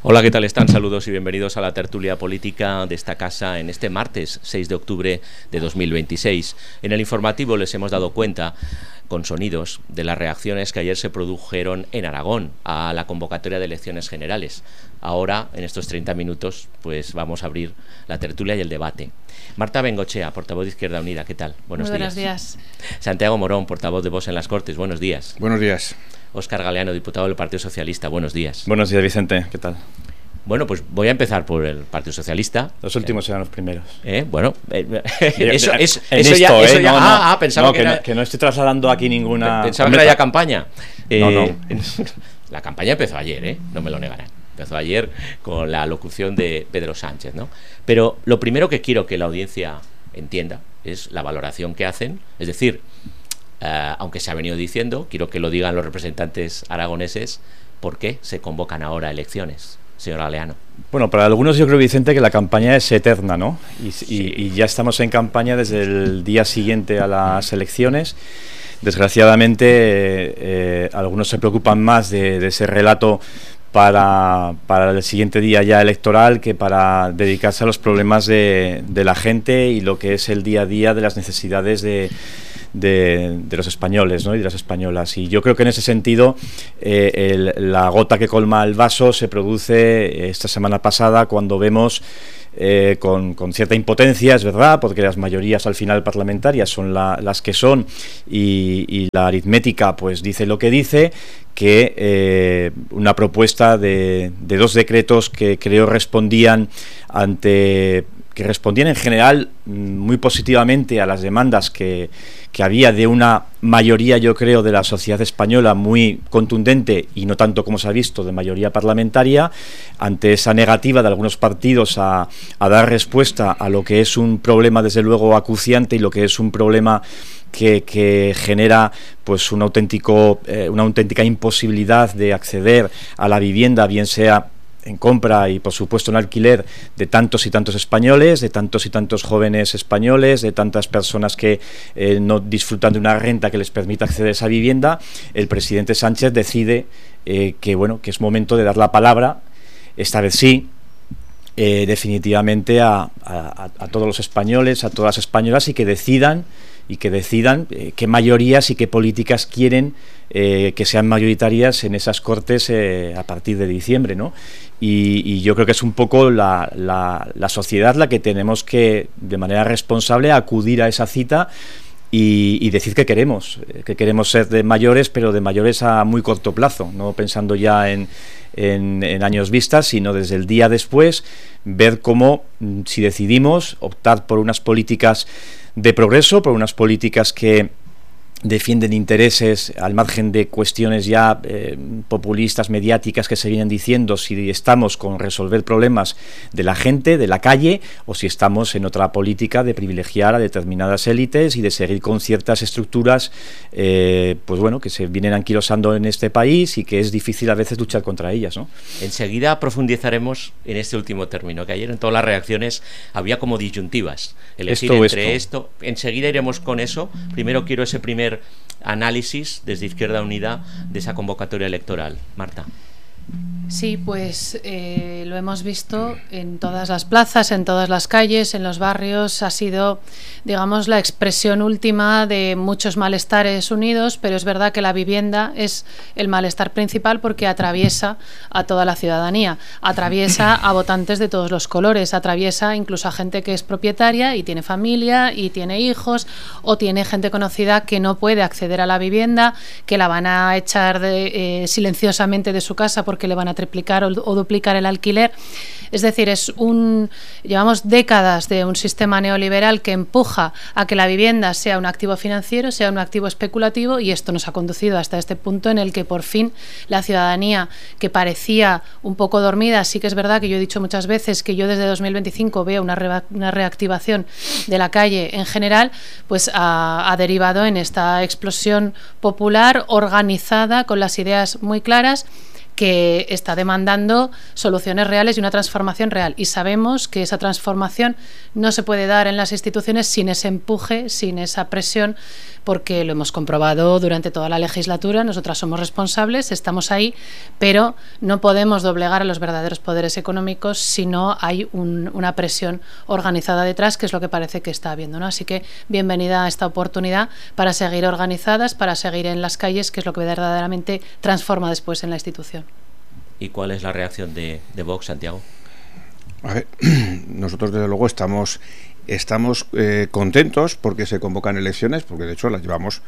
Hola, ¿qué tal están? Saludos y bienvenidos a la tertulia política de esta casa en este martes 6 de octubre de 2026. En el informativo les hemos dado cuenta, con sonidos, de las reacciones que ayer se produjeron en Aragón a la convocatoria de elecciones generales. Ahora, en estos 30 minutos, pues vamos a abrir la tertulia y el debate. Marta Bengochea, portavoz de Izquierda Unida, ¿qué tal? Buenos días. Santiago Morón, portavoz de Vox en las Cortes, buenos días. Buenos días. Óscar Galeano, diputado del Partido Socialista, buenos días. Buenos días, Vicente, ¿qué tal? Bueno, pues voy a empezar por el Partido Socialista. Los últimos serán los primeros. Bueno, pensaba que no estoy trasladando aquí ninguna... Pensaba que era ya campaña. No. La campaña empezó ayer, no me lo negarán. Empezó ayer con la locución de Pedro Sánchez, ¿no? Pero lo primero que quiero que la audiencia entienda es la valoración que hacen. Es decir, aunque se ha venido diciendo, quiero que lo digan los representantes aragoneses, ¿por qué se convocan ahora elecciones? Señor Galeano. Bueno, para algunos yo creo, Vicente, que la campaña es eterna, ¿no? Y ya estamos en campaña desde el día siguiente a las elecciones. Desgraciadamente, algunos se preocupan más de ese relato para el siguiente día ya electoral que para dedicarse a los problemas de la gente y lo que es el día a día de las necesidades de los españoles, ¿no? Y de las españolas. Y yo creo que en ese sentido la gota que colma el vaso se produce esta semana pasada cuando vemos con cierta impotencia, es verdad, porque las mayorías al final parlamentarias son las que son y la aritmética pues dice lo que dice, que una propuesta de dos decretos que creo respondían en general muy positivamente a las demandas que había de una mayoría, yo creo, de la sociedad española muy contundente y no tanto como se ha visto de mayoría parlamentaria, ante esa negativa de algunos partidos a dar respuesta a lo que es un problema desde luego acuciante y lo que es un problema que genera pues una auténtica imposibilidad de acceder a la vivienda, bien sea en compra y por supuesto en alquiler, de tantos y tantos españoles, de tantos y tantos jóvenes españoles, de tantas personas que no disfrutan de una renta que les permita acceder a esa vivienda. El presidente Sánchez decide que es momento de dar la palabra, esta vez sí, definitivamente a todos los españoles, a todas las españolas, y que decidan qué mayorías y qué políticas quieren que sean mayoritarias en esas Cortes a partir de diciembre, ¿no? Y yo creo que es un poco la sociedad la que tenemos que, de manera responsable, acudir a esa cita y decir que queremos ser de mayores, pero de mayores a muy corto plazo, no pensando ya en años vistas, sino desde el día después, ver cómo, si decidimos optar por unas políticas de progreso, por unas políticas que defienden intereses al margen de cuestiones ya populistas, mediáticas que se vienen diciendo, si estamos con resolver problemas de la gente, de la calle, o si estamos en otra política de privilegiar a determinadas élites y de seguir con ciertas estructuras que se vienen anquilosando en este país y que es difícil a veces luchar contra ellas, ¿no? Enseguida profundizaremos en este último término, que ayer en todas las reacciones había como disyuntivas. Elegir entre esto. Enseguida iremos con eso. Primero quiero ese primer análisis desde Izquierda Unida de esa convocatoria electoral. Marta. Sí, pues lo hemos visto en todas las plazas, en todas las calles, en los barrios. Ha sido, digamos, la expresión última de muchos malestares unidos, pero es verdad que la vivienda es el malestar principal porque atraviesa a toda la ciudadanía, atraviesa a votantes de todos los colores, atraviesa incluso a gente que es propietaria y tiene familia y tiene hijos, o tiene gente conocida que no puede acceder a la vivienda, que la van a echar silenciosamente de su casa porque le van a triplicar o duplicar el alquiler. Es decir, llevamos décadas de un sistema neoliberal que empuja a que la vivienda sea un activo financiero, sea un activo especulativo, y esto nos ha conducido hasta este punto en el que por fin la ciudadanía, que parecía un poco dormida, sí que es verdad que yo he dicho muchas veces que yo desde 2025 veo una reactivación de la calle en general, pues ha derivado en esta explosión popular organizada con las ideas muy claras, que está demandando soluciones reales y una transformación real. Y sabemos que esa transformación no se puede dar en las instituciones sin ese empuje, sin esa presión, porque lo hemos comprobado durante toda la legislatura. Nosotras somos responsables, estamos ahí, pero no podemos doblegar a los verdaderos poderes económicos si no hay una presión organizada detrás, que es lo que parece que está habiendo, ¿no? Así que bienvenida a esta oportunidad para seguir organizadas, para seguir en las calles, que es lo que verdaderamente transforma después en la institución. ¿Y cuál es la reacción de Vox, Santiago? A ver, nosotros desde luego estamos contentos porque se convocan elecciones, porque de hecho las llevamos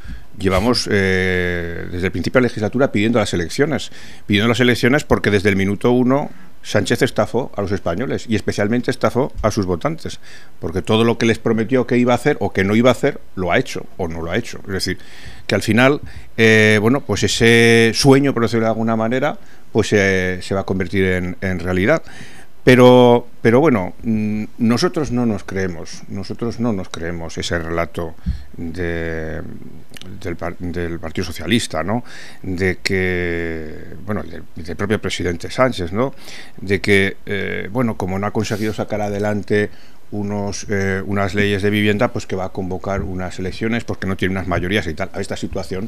desde el principio de la legislatura pidiendo las elecciones porque desde el minuto 1 Sánchez estafó a los españoles y especialmente estafó a sus votantes, porque todo lo que les prometió que iba a hacer o que no iba a hacer, lo ha hecho o no lo ha hecho. Es decir, que al final, pues ese sueño, por decirlo de alguna manera, pues se va a convertir en realidad. Pero bueno, nosotros no nos creemos ese relato del Partido Socialista, ¿no? De que, bueno, del propio presidente Sánchez, ¿no? De que, como no ha conseguido sacar adelante unas leyes de vivienda, pues que va a convocar unas elecciones porque no tiene unas mayorías y tal. A esta situación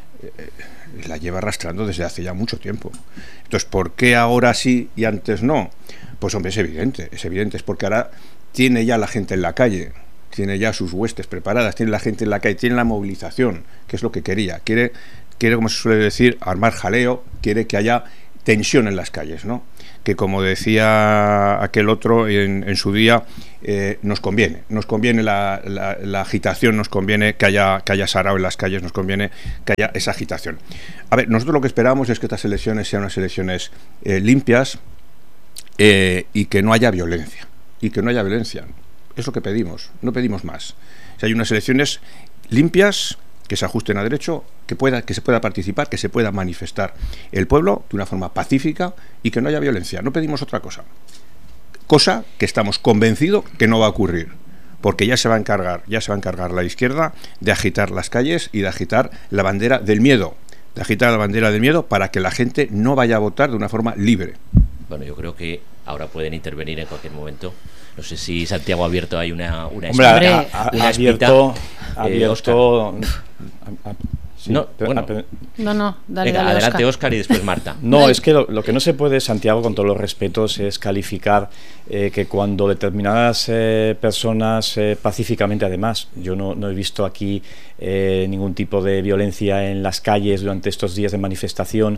la lleva arrastrando desde hace ya mucho tiempo. Entonces, ¿por qué ahora sí y antes no? Pues hombre, es evidente, es porque ahora tiene ya la gente en la calle, tiene ya sus huestes preparadas, tiene la gente en la calle, tiene la movilización, que es lo que quería, quiere, como se suele decir, armar jaleo, quiere que haya tensión en las calles, ¿no? Que como decía aquel otro en su día, nos conviene la agitación, nos conviene que haya sarao en las calles, nos conviene que haya esa agitación. A ver, nosotros lo que esperamos es que estas elecciones sean unas elecciones limpias, y que no haya violencia, es lo que pedimos, no pedimos más. Si hay unas elecciones limpias, que se ajusten a derecho, que se pueda participar, que se pueda manifestar el pueblo de una forma pacífica y que no haya violencia. No pedimos otra cosa que estamos convencidos que no va a ocurrir, porque ya se va a encargar la izquierda de agitar las calles y de agitar la bandera del miedo, para que la gente no vaya a votar de una forma libre. Bueno, yo creo que ahora pueden intervenir en cualquier momento. No sé si Santiago ha abierto ahí una Hombre, una abierto sí, no, dale, adelante Óscar y después Marta. No, es que lo que no se puede, Santiago, con todos los respetos, es calificar que cuando determinadas personas pacíficamente, además, yo no he visto aquí ningún tipo de violencia en las calles durante estos días de manifestación,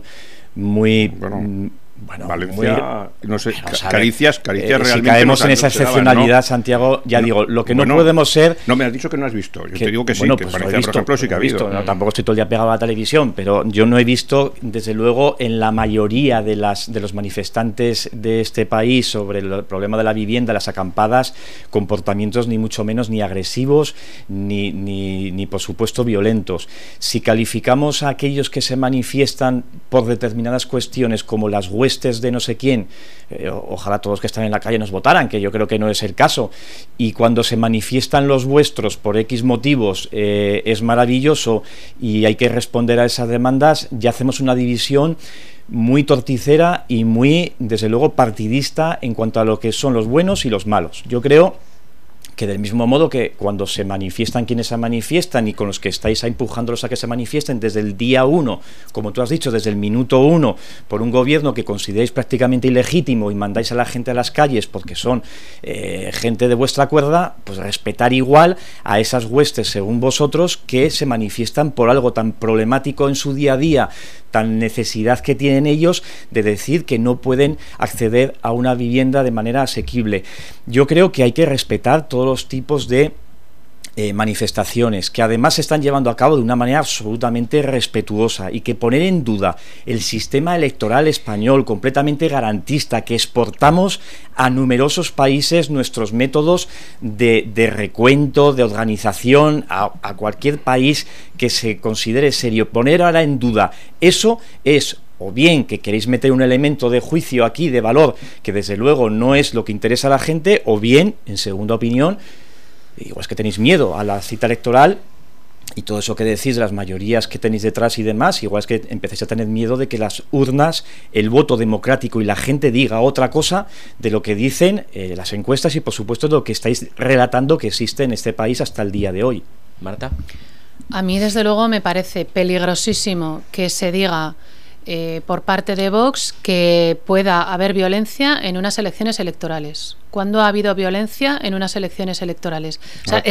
Valencia, no sé, caricias realmente. Si caemos en esa excepcionalidad, ¿no? Santiago, digo, lo que no podemos ser. No me has dicho que no has visto. Yo te digo que sí, que pues Valencia, por ejemplo, sí que ha habido. No, tampoco estoy todo el día pegado a la televisión, pero yo no he visto, desde luego, en la mayoría de los manifestantes de este país sobre el problema de la vivienda, las acampadas, comportamientos ni mucho menos ni agresivos, ni por supuesto violentos. Si calificamos a aquellos que se manifiestan por determinadas cuestiones como las huelgas de no sé quién, ojalá todos que están en la calle nos votaran, que yo creo que no es el caso, y cuando se manifiestan los vuestros por X motivos es maravilloso y hay que responder a esas demandas, ya hacemos una división muy torticera y muy, desde luego, partidista en cuanto a lo que son los buenos y los malos. Yo creo que del mismo modo que cuando se manifiestan quienes se manifiestan y con los que estáis empujándolos a que se manifiesten desde el día 1, como tú has dicho, desde el minuto 1, por un gobierno que consideráis prácticamente ilegítimo y mandáis a la gente a las calles porque son gente de vuestra cuerda, pues respetar igual a esas huestes, según vosotros, que se manifiestan por algo tan problemático en su día a día, tan necesidad que tienen ellos de decir que no pueden acceder a una vivienda de manera asequible. Yo creo que hay que respetar todos los tipos de manifestaciones, que además se están llevando a cabo de una manera absolutamente respetuosa, y que poner en duda el sistema electoral español completamente garantista, que exportamos a numerosos países nuestros métodos de recuento, de organización, a cualquier país que se considere serio, poner ahora en duda eso es o bien que queréis meter un elemento de juicio aquí, de valor, que desde luego no es lo que interesa a la gente, o bien, en segunda opinión, igual es que tenéis miedo a la cita electoral y todo eso que decís, las mayorías que tenéis detrás y demás, igual es que empecéis a tener miedo de que las urnas, el voto democrático y la gente diga otra cosa de lo que dicen las encuestas y por supuesto de lo que estáis relatando que existe en este país hasta el día de hoy. Marta. A mí, desde luego, me parece peligrosísimo que se diga por parte de Vox que pueda haber violencia en unas elecciones electorales. ¿Cuándo ha habido violencia en unas elecciones electorales? O sea,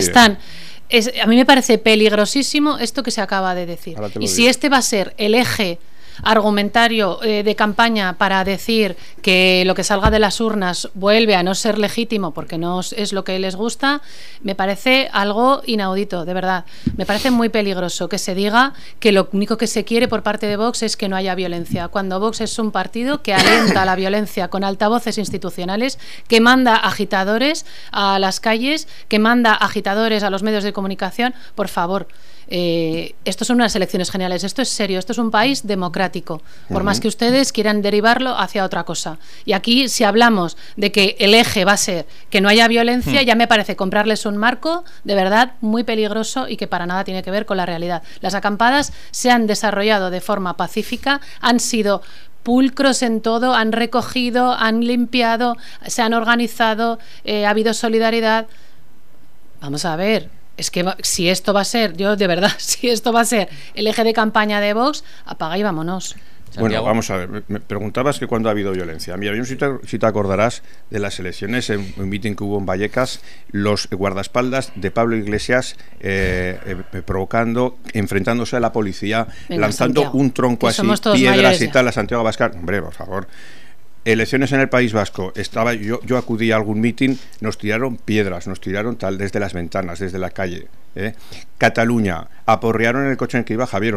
a mí me parece peligrosísimo esto que se acaba de decir. Y si este va a ser el eje argumentario de campaña para decir que lo que salga de las urnas vuelve a no ser legítimo porque no es lo que les gusta, me parece algo inaudito, de verdad. Me parece muy peligroso que se diga que lo único que se quiere por parte de Vox es que no haya violencia, cuando Vox es un partido que alienta la violencia con altavoces institucionales, que manda agitadores a las calles, que manda agitadores a los medios de comunicación. Por favor, esto son unas elecciones generales, esto es serio, esto es un país democrático, por más que ustedes quieran derivarlo hacia otra cosa. Y aquí, si hablamos de que el eje va a ser que no haya violencia, ya me parece comprarles un marco de verdad muy peligroso y que para nada tiene que ver con la realidad. Las acampadas se han desarrollado de forma pacífica, han sido pulcros en todo, han recogido, han limpiado, se han organizado, ha habido solidaridad. Vamos a ver, es que si esto va a ser, yo de verdad, si esto va a ser el eje de campaña de Vox, apaga y vámonos. Bueno, vamos a ver, me preguntabas que cuándo ha habido violencia. Mira, yo si te acordarás de las elecciones, en un mitin que hubo en Vallecas, los guardaespaldas de Pablo Iglesias provocando, enfrentándose a la policía, lanzando Santiago, un tronco así, piedras y tal, a Santiago Abascal. Hombre, por favor. Elecciones en el País Vasco, yo acudí a algún mitin, nos tiraron piedras, nos tiraron tal desde las ventanas, desde la calle. Cataluña, aporrearon el coche en el que iba Javier